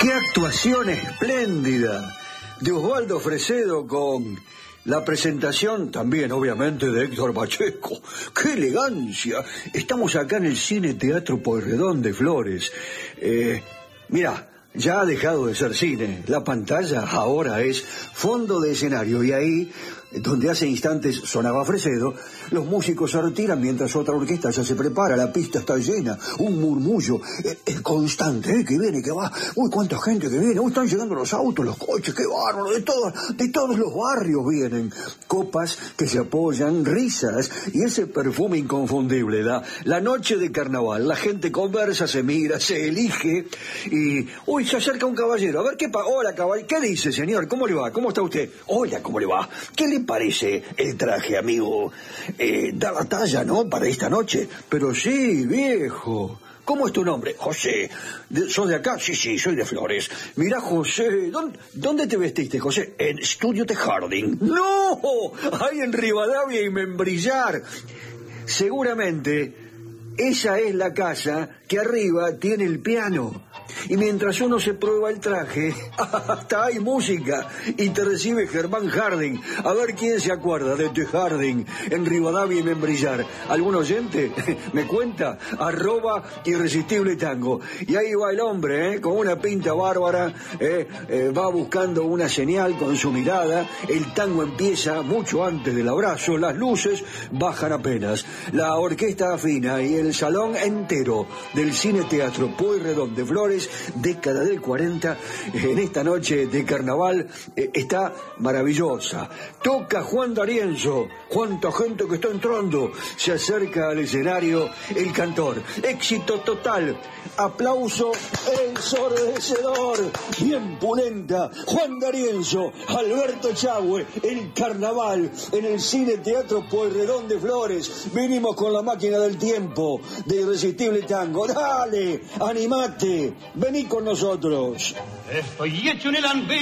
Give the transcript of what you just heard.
¡Qué actuación espléndida de Osvaldo Fresedo con la presentación también, obviamente, de Héctor Pacheco! ¡Qué elegancia! Estamos acá en el Cine Teatro Pueyrredón de Flores. Mira, ya ha dejado de ser cine. La pantalla ahora es fondo de escenario y ahí, donde hace instantes sonaba Fresedo, los músicos se retiran mientras otra orquesta ya se prepara, la pista está llena, un murmullo constante, que viene, que va, uy, cuánta gente que viene, uy, están llegando los autos, los coches, qué bárbaro, de todos los barrios vienen, copas que se apoyan, risas y ese perfume inconfundible, la noche de carnaval, la gente conversa, se mira, se elige y, uy, se acerca un caballero, a ver qué pasa, hola caballero, ¿qué dice señor? ¿Cómo le va? ¿Cómo está usted? Hola, ¿cómo le va? ¿Qué le parece el traje, amigo? Da la talla, ¿no? Para esta noche. Pero sí, viejo. ¿Cómo es tu nombre? José. ¿Sos de acá? Sí, soy de Flores. Mirá, José, ¿dónde te vestiste, José? En Estudio de Harding. ¡No! Ahí en Rivadavia y Membrillar. Seguramente esa es la casa que arriba tiene el piano. Y mientras uno se prueba el traje, hasta hay música, y te recibe Germán Harding. A ver quién se acuerda de The Harding en Rivadavia y Membrillar. ¿Algún oyente? Me cuenta, @Irresistible Tango. Y ahí va el hombre, con una pinta bárbara, va buscando una señal con su mirada. El tango empieza mucho antes del abrazo, las luces bajan apenas. La orquesta afina y el salón entero del Cine Teatro Pueyrredón de Flores, década del 40, en esta noche de carnaval, está maravillosa. Toca Juan D'Arienzo, cuánta gente que está entrando, se acerca al escenario el cantor, éxito total, aplauso ensordecedor, bien pulenta, Juan D'Arienzo, Alberto Chahue, el carnaval en el Cine Teatro Pueyrredón de Flores. Venimos con la máquina del tiempo de Irresistible Tango. Dale, animate, vení con nosotros. Estoy hecho en el anvil.